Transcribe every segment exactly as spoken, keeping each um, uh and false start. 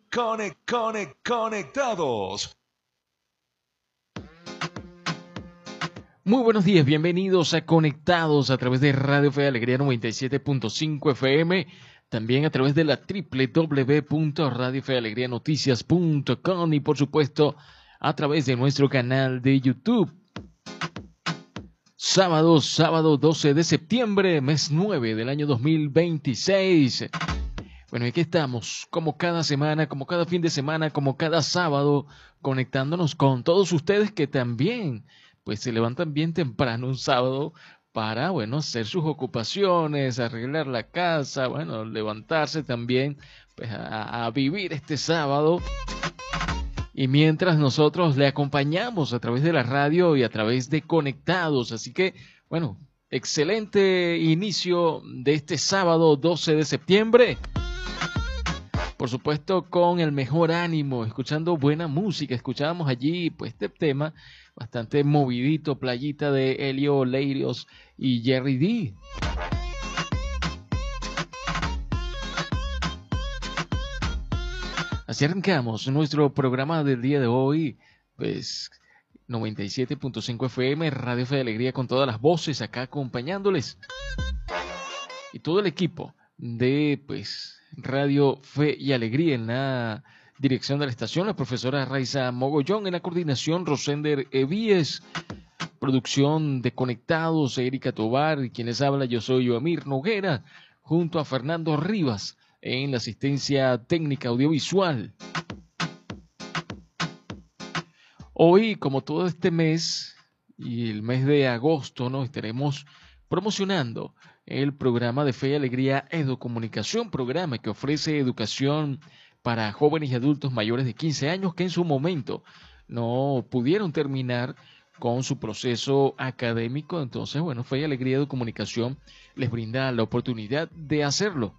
Conec, conec, conectados. Muy buenos días, bienvenidos a Conectados a través de Radio Fe de Alegría noventa y siete punto cinco F M, también a través de la doble u doble u doble u punto radio fe alegría noticias punto com y por supuesto a través de nuestro canal de YouTube. Sábado, sábado doce de septiembre, mes nueve del año dos mil veintiséis. Bueno, y aquí estamos, como cada semana, como cada fin de semana, como cada sábado, conectándonos con todos ustedes que también pues se levantan bien temprano un sábado para, bueno, hacer sus ocupaciones, arreglar la casa, bueno, levantarse también pues a, a vivir este sábado. Y mientras nosotros le acompañamos a través de la radio y a través de Conectados. Así que, bueno, excelente inicio de este sábado doce de septiembre. Por supuesto, con el mejor ánimo, escuchando buena música. Escuchábamos allí, pues, este tema bastante movidito, Playita de Elio Leiros y Jerry D. Así arrancamos nuestro programa del día de hoy, pues, noventa y siete punto cinco F M, Radio Fe de Alegría, con todas las voces acá acompañándoles. Y todo el equipo de, pues, Radio Fe y Alegría en la dirección de la estación, la profesora Raiza Mogollón, en la coordinación Rosender Evíes, producción de Conectados, Erika Tobar, y quien les habla, yo soy Yoamir Noguera, junto a Fernando Rivas, en la asistencia técnica audiovisual. Hoy, como todo este mes, y el mes de agosto, ¿no?, estaremos promocionando el programa de Fe y Alegría Educomunicación, programa que ofrece educación para jóvenes y adultos mayores de quince años que en su momento no pudieron terminar con su proceso académico. Entonces, bueno, Fe y Alegría Educomunicación les brinda la oportunidad de hacerlo.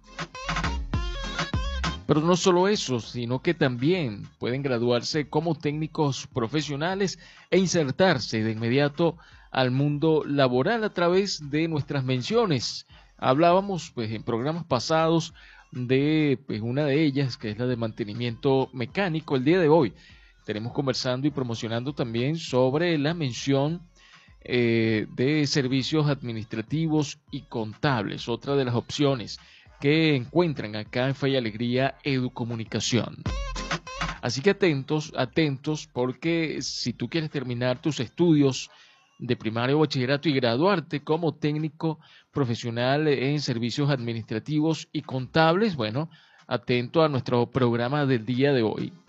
Pero no solo eso, sino que también pueden graduarse como técnicos profesionales e insertarse de inmediato al mundo laboral a través de nuestras menciones. Hablábamos, pues, en programas pasados de, pues, una de ellas, que es la de mantenimiento mecánico. El día de hoy estaremos conversando y promocionando también sobre la mención eh, de servicios administrativos y contables, otra de las opciones que encuentran acá en Fe y Alegría Educomunicación. Así que atentos, atentos, porque si tú quieres terminar tus estudios de primaria o bachillerato y graduarte como técnico profesional en servicios administrativos y contables, bueno, atento a nuestro programa del día de hoy.